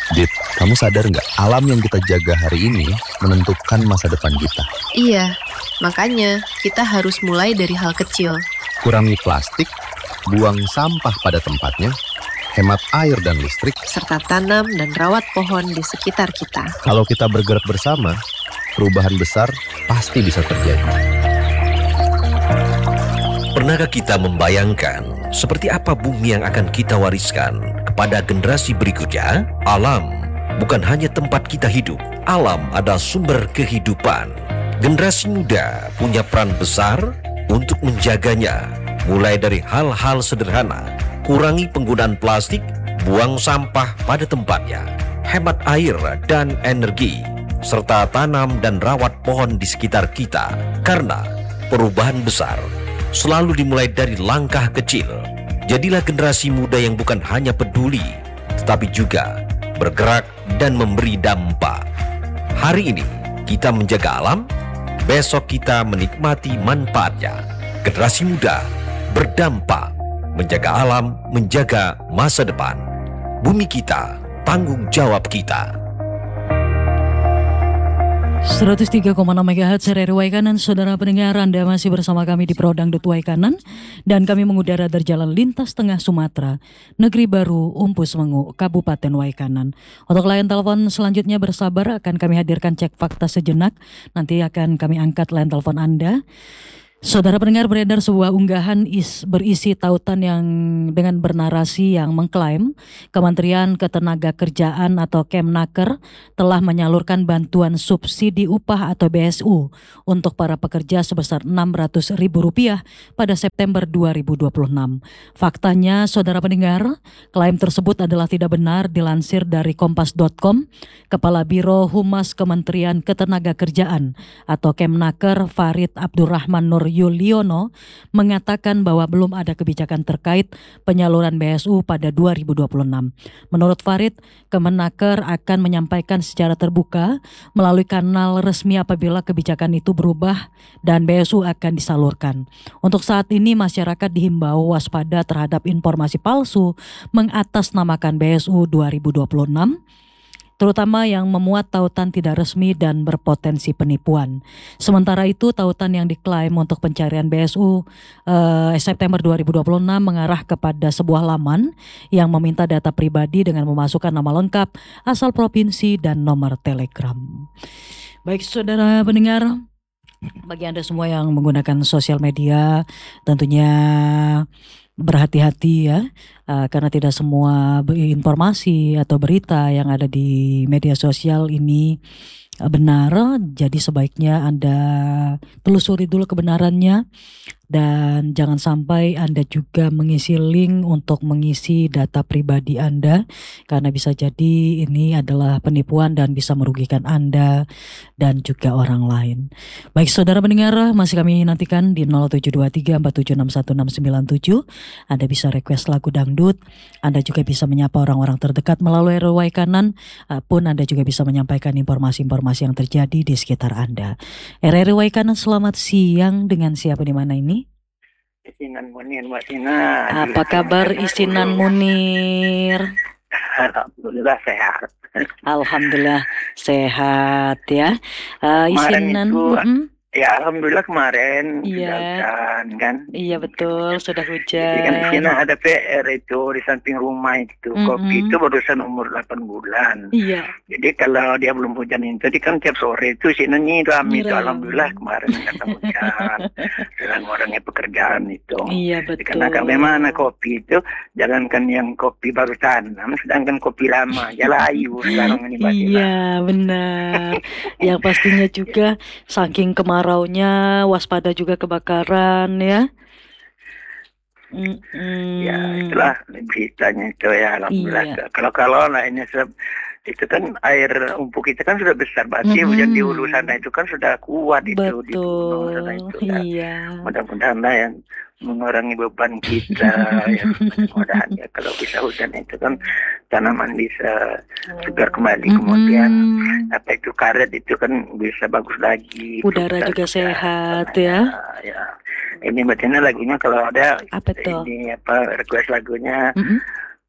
Dit, kamu sadar nggak? Alam yang kita jaga hari ini menentukan masa depan kita. Iya, makanya kita harus mulai dari hal kecil. Kurangi plastik, buang sampah pada tempatnya, hemat air dan listrik. Serta tanam dan rawat pohon di sekitar kita. Kalau kita bergerak bersama, perubahan besar pasti bisa terjadi. Pernahkah kita membayangkan seperti apa bumi yang akan kita wariskan kepada generasi berikutnya? Alam bukan hanya tempat kita hidup, alam adalah sumber kehidupan. Generasi muda punya peran besar untuk menjaganya, mulai dari hal-hal sederhana, kurangi penggunaan plastik, buang sampah pada tempatnya, hemat air dan energi, serta tanam dan rawat pohon di sekitar kita. Karena perubahan besar selalu dimulai dari langkah kecil. Jadilah generasi muda yang bukan hanya peduli, tetapi juga bergerak dan memberi dampak. Hari ini kita menjaga alam, besok kita menikmati manfaatnya. Generasi muda berdampak, menjaga alam, menjaga masa depan. Bumi kita, tanggung jawab kita. 103,6 MHz RRI Waikanan, saudara pendengar, Anda masih bersama kami di Prodangdut Waikanan dan kami mengudara dari Jalan Lintas Tengah Sumatera, Negeri Baru, Umpus Mengu, Kabupaten Waikanan. Untuk layan telepon selanjutnya bersabar, akan kami hadirkan cek fakta sejenak. Nanti akan kami angkat layan telepon Anda. Saudara pendengar, beredar sebuah unggahan berisi tautan yang dengan bernarasi yang mengklaim Kementerian Ketenagakerjaan atau Kemnaker telah menyalurkan bantuan subsidi upah atau BSU untuk para pekerja sebesar Rp600.000 pada September 2026. Faktanya, saudara pendengar, klaim tersebut adalah tidak benar. Dilansir dari kompas.com, Kepala Biro Humas Kementerian Ketenagakerjaan atau Kemnaker Farid Abdurrahman Nur Yuliono mengatakan bahwa belum ada kebijakan terkait penyaluran BSU pada 2026. Menurut Farid, Kemenaker akan menyampaikan secara terbuka melalui kanal resmi apabila kebijakan itu berubah dan BSU akan disalurkan. Untuk saat ini masyarakat dihimbau waspada terhadap informasi palsu mengatasnamakan BSU 2026, terutama yang memuat tautan tidak resmi dan berpotensi penipuan. Sementara itu, tautan yang diklaim untuk pencarian BSU September 2026 mengarah kepada sebuah laman yang meminta data pribadi dengan memasukkan nama lengkap, asal provinsi, dan nomor telegram. Baik, saudara pendengar, bagi Anda semua yang menggunakan sosial media, tentunya berhati-hati ya, karena tidak semua informasi atau berita yang ada di media sosial ini benar. Jadi sebaiknya Anda telusuri dulu kebenarannya dan jangan sampai Anda juga mengisi link untuk mengisi data pribadi Anda, karena bisa jadi ini adalah penipuan dan bisa merugikan Anda dan juga orang lain. Baik, saudara pendengar, masih kami nantikan di 0723476167. Anda bisa request lagu dangdut, Anda juga bisa menyapa orang-orang terdekat melalui RRI Waikanan, pun Anda juga bisa menyampaikan informasi-informasi yang terjadi di sekitar Anda. RRI Waikanan, selamat siang, dengan siapa di mana ini? Isinan Munir, Mbak Tina. Apa kabar Isinan Munir? Alhamdulillah sehat. Alhamdulillah sehat ya. Isinan ya alhamdulillah kemarin iya. Hujan kan. Iya betul, sudah hujan. Jadi kan di sini ada PR itu di samping rumah itu. Kopi itu barusan umur 8 bulan. Iya. Jadi kalau dia belum hujan itu, jadi kan tiap sore itu sini nyiram itu. Alhamdulillah kemarin kata hujan. Dengan orangnya pekerjaan itu. Iya betul. Karena bagaimana kopi itu, jangankan yang kopi baru tanam, sedangkan kopi lama ya layu sekarang ini. Iya benar. Yang pastinya juga saking kemaraunya, waspada juga kebakaran ya. Ya itulah beritanya itu ya, alhamdulillah. Iya. Kalau lainnya itu kan air umpuk kita kan sudah besar, berarti hujan di hulu sana itu kan sudah kuat. Betul. Itu di gunung sana itu. Iya. Mudah-mudahan lah yang mengurangi beban kita ya, mudah-mudahan ya kalau bisa hujan itu kan tanaman bisa segar kembali, kemudian apa itu karet itu kan bisa bagus lagi, udara juga sehat ya. Ya ini bacanya lagunya kalau ada apa tuh? Ini request lagunya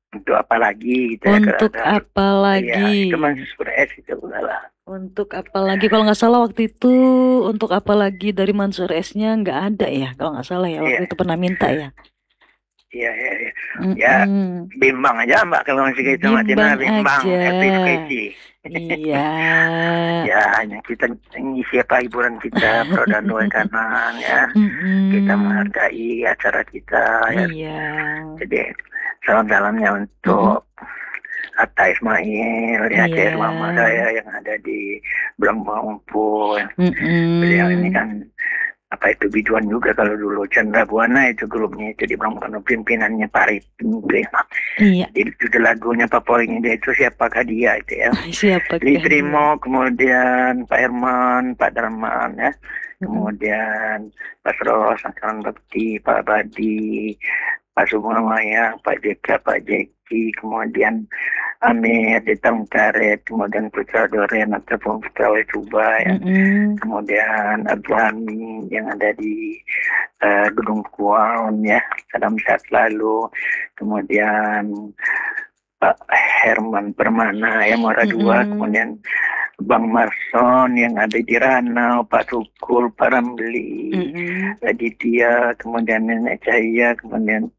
untuk apa lagi gitu ya, kalau Untuk ada. apa Iya, lagi? itu Mansur S itu udahlah. Untuk apa lagi? Kalau nggak salah waktu itu untuk apa lagi dari Mansur S-nya nggak ada ya? Kalau nggak salah ya waktu Iya, itu pernah minta ya. iya, iya, iya. Ya, Mm-mm. bimbang aja Mbak kalau masih gitu Matina, Bimbang bimbang aja. FFKC. Iya. Ya, hanya kita ngisi apa hiburan kita, pro dan dua kanan ya. Kita Mm-mm. menghargai acara kita ya. Iya. Jadi salam-salamnya untuk Atta Ismail ya, Iya. mama saya yang ada di Blangmangpo. Mm-mm. Beliau ini kan apa itu biduan juga kalau dulu Chandra Buana itu grupnya itu di Blangmangpo, pimpinannya Pak Ripin. Iya. Jadi itu lagunya favoritnya dia itu siapakah dia itu ya. Siapa Litrimo, kemudian Pak Herman, Pak Darman ya. Kemudian Pak Ros, Angkaran Bakti, Pak Badi, Pak Sumamaya, Pak JK, Pak Jeki, kemudian Amir di Karet, kemudian Putra Doren ataupun Putra Cuba ya. Kemudian Abdul Hamid yang ada di Gedung Kuaon ya, salam sehat selalu. Kemudian Pak Herman Permana yang Muara Dua, kemudian Bang Marson yang ada di Ranau, Pak Tukul, Pak Ramli, Aditya, kemudian Nenek Cahaya, kemudian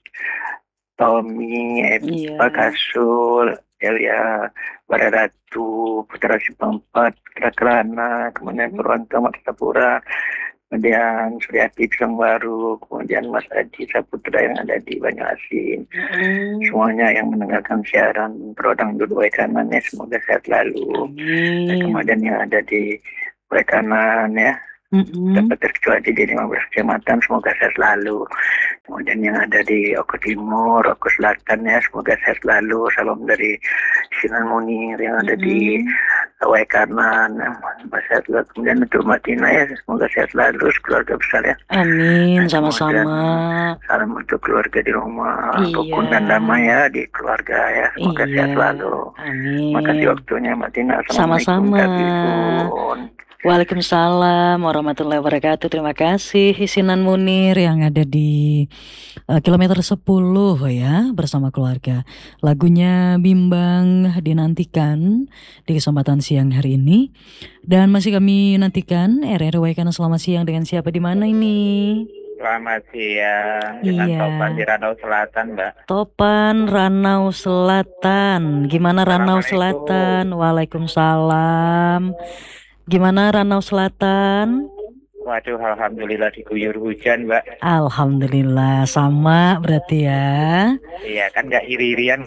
Tommy, Pak Kasul, Elia Bararatu, Putra Sipampat, Putra Kelana, kemudian Purwanto Martapura, kemudian Suryati Pisang Baru, kemudian Mas Adi Saputra yang ada di Banyuasin. Semuanya yang mendengarkan siaran Prodang Dua Kanan ya, semoga sehat selalu. Dan kemudian yang ada di Kanan ya, dapat terkecuali di 15 kecamatan, semoga sehat selalu. Kemudian yang ada di Oko Timur, Oko Selatan ya, semoga sehat selalu. Salam dari Sinan Munir yang ada di Wai Kanan, sehat selalu. Kemudian untuk Mbak Tina ya, semoga sehat selalu, keluarga besar ya. Amin, Dan sama-sama. kemudian salam untuk keluarga di rumah, rukun dan damai ya di keluarga ya, semoga sehat selalu. Amin. Makasih waktunya Mbak Tina. Sama-sama. Assalamualaikum. Waalaikumsalam warahmatullahi wabarakatuh. Terima kasih Sinan Munir yang ada di kilometer 10 ya bersama keluarga. Lagunya Bimbang dinantikan di kesempatan siang hari ini. Dan masih kami nantikan RRW Kanan selamat siang dengan siapa di mana ini? Selamat siang dengan Topan di Ranau Selatan, Mbak. Topan Ranau Selatan. Gimana Ranau Selatan? Waalaikumsalam. Gimana Ranau Selatan? Waduh, alhamdulillah diguyur hujan, Mbak. Alhamdulillah, sama berarti ya. Iya, kan nggak iri-irian.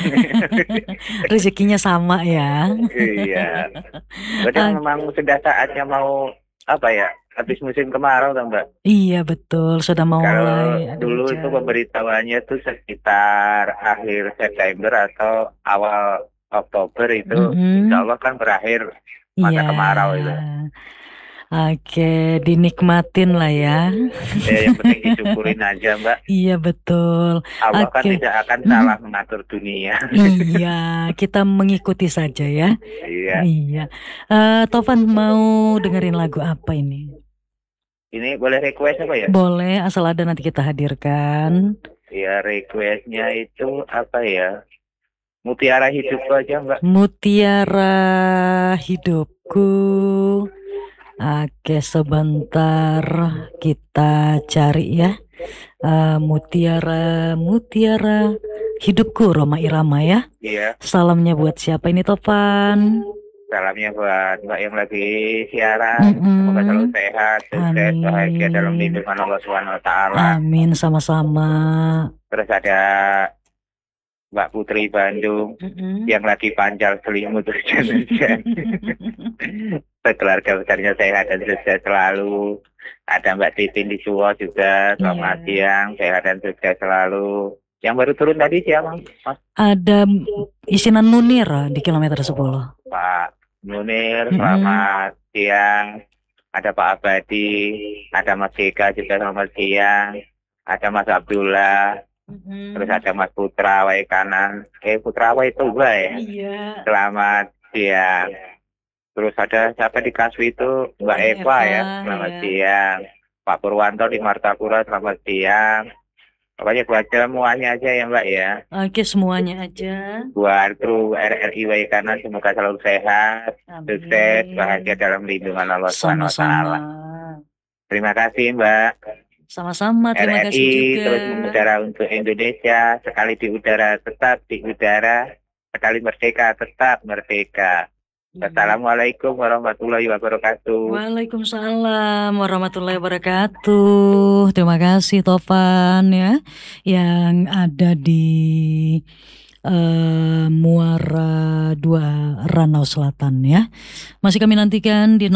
Rezekinya sama ya. Iya. Berarti memang sudah saatnya mau apa ya? Habis musim kemarau, kan, Mbak? Iya betul, sudah mau Kalau mulai. dulu itu pemberitahuannya tuh sekitar akhir September atau awal Oktober itu, insya Allah kan berakhir masa kemarau itu. Oke, dinikmatin lah ya. Yang penting disyukurin aja, Mbak. Iya betul. Allah kan tidak akan salah mengatur dunia. Iya, kita mengikuti saja ya. Iya. Tovan mau dengerin lagu apa ini? Ini boleh request apa ya? Boleh, asal ada nanti kita hadirkan. Ya, requestnya itu apa ya? Mutiara Hidupku aja, Mbak. Mutiara Hidupku. Oke, sebentar kita cari ya. Mutiara Hidupku Rhoma Irama ya. Iya. Salamnya buat siapa ini Topan? Salamnya buat Mbak yang lagi siaran. Semoga selalu sehat, sukses, bahagia dalam lindungan Allah SWT. Amin, sama-sama. Terus ada Mbak Putri Bandung yang lagi panjang selimut hujan-hujan. Keluarga besarnya sehat dan sukses selalu. Ada Mbak Titin di Suwo juga, selamat siang, sehat dan sukses selalu. Yang baru turun tadi siapa, Mas? Ada Isinan Munir di kilometer 10. Pak Munir, selamat siang. Ada Pak Abadi, ada Mas Eka juga selamat siang. Ada Mas Abdullah. Terus ada Mas Putra Wai Kanan. Putra Wai Toba ya. Iya. Selamat siang. Terus ada siapa di Kaswi itu? Mbak Eva ya. Selamat siang. Pak Purwanto di Martapura, selamat siang. Pokoknya buat semuanya aja ya Mbak ya. Oke, semuanya aja. Buat kru RRI Waikanan semoga selalu sehat, sukses, bahagia dalam lindungan Allah Subhanahu wa Sama-sama. taala. Terima kasih Mbak. Sama-sama, terima kasih RRI juga. terus mengudara untuk Indonesia, sekali di udara tetap di udara, sekali merdeka tetap merdeka. Assalamualaikum warahmatullahi wabarakatuh. Waalaikumsalam warahmatullahi wabarakatuh. Terima kasih Tovan ya, yang ada di Muara 2 Ranau Selatan ya. Masih kami nantikan di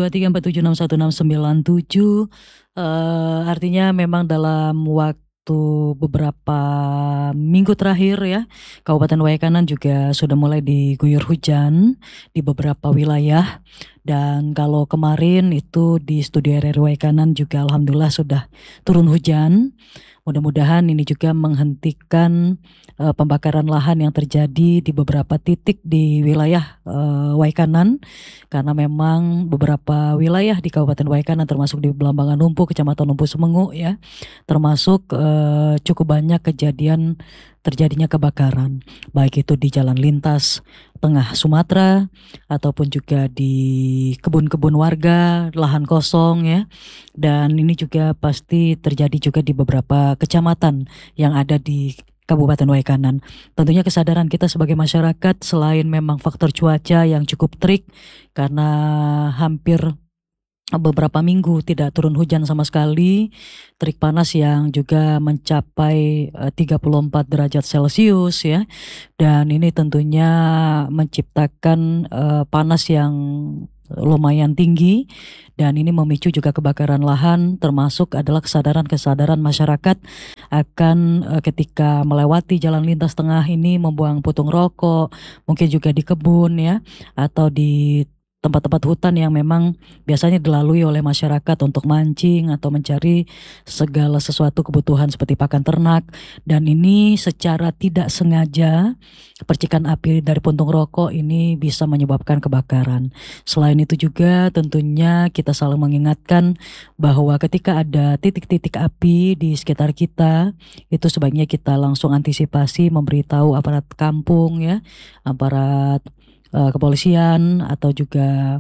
0723476167. Artinya memang dalam waktu beberapa minggu terakhir ya, Kabupaten Waikanan juga sudah mulai diguyur hujan di beberapa wilayah. Dan kalau kemarin itu di studio RRI Waikanan juga alhamdulillah sudah turun hujan. Mudah-mudahan ini juga menghentikan pembakaran lahan yang terjadi di beberapa titik di wilayah Waikanan, karena memang beberapa wilayah di Kabupaten Waikanan termasuk di Belambangan Numpu, Kecamatan Numpu Semengu ya, termasuk cukup banyak kejadian terjadinya kebakaran, baik itu di jalan lintas tengah Sumatera ataupun juga di kebun-kebun warga, lahan kosong ya. Dan ini juga pasti terjadi juga di beberapa kecamatan yang ada di Kabupaten Waikanan. Tentunya kesadaran kita sebagai masyarakat, selain memang faktor cuaca yang cukup terik karena hampir beberapa minggu tidak turun hujan sama sekali, terik panas yang juga mencapai 34 derajat Celcius ya, dan ini tentunya menciptakan panas yang lumayan tinggi, dan ini memicu juga kebakaran lahan, termasuk adalah kesadaran masyarakat akan ketika melewati jalan lintas tengah ini membuang putung rokok, mungkin juga di kebun ya, atau di tempat-tempat hutan yang memang biasanya dilalui oleh masyarakat untuk mancing atau mencari segala sesuatu kebutuhan seperti pakan ternak. Dan ini secara tidak sengaja percikan api dari puntung rokok ini bisa menyebabkan kebakaran. Selain itu juga tentunya kita selalu mengingatkan bahwa ketika ada titik-titik api di sekitar kita, itu sebaiknya kita langsung antisipasi, memberitahu aparat kampung ya, aparat kepolisian atau juga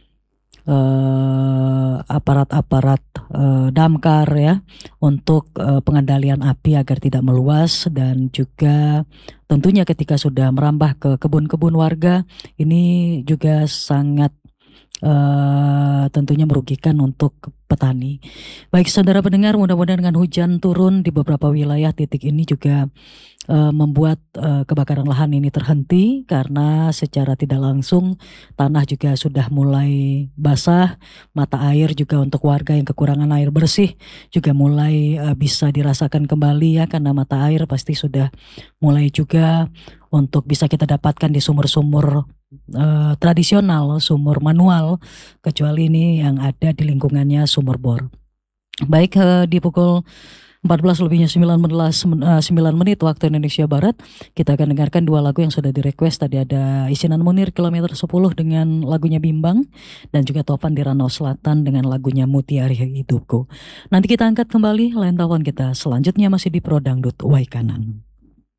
aparat-aparat damkar ya, untuk pengendalian api agar tidak meluas. Dan juga tentunya ketika sudah merambah ke kebun-kebun warga, ini juga sangat tentunya merugikan untuk petani. Baik saudara pendengar, mudah-mudahan dengan hujan turun di beberapa wilayah, titik ini juga membuat kebakaran lahan ini terhenti, karena secara tidak langsung tanah juga sudah mulai basah, mata air juga untuk warga yang kekurangan air bersih juga mulai bisa dirasakan kembali ya, karena mata air pasti sudah mulai juga untuk bisa kita dapatkan di sumur-sumur tradisional, sumur manual, kecuali ini yang ada di lingkungannya sumur bor. Baik, di pukul 14 lebihnya 9 menit waktu Indonesia Barat, kita akan dengarkan dua lagu yang sudah di-request. Tadi ada Isinan Munir Kilometer 10 dengan lagunya Bimbang, dan juga Tovan di Ranau Selatan dengan lagunya Mutiara Hidupku. Nanti kita angkat kembali line telepon kita selanjutnya masih di Pro Dangdut Waikanan.